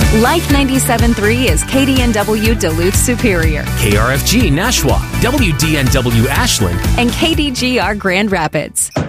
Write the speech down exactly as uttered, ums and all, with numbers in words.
Like ninety-seven point three is K D N W Duluth Superior. K R F G Nashua, W D N W Ashland, and K D G R Grand Rapids.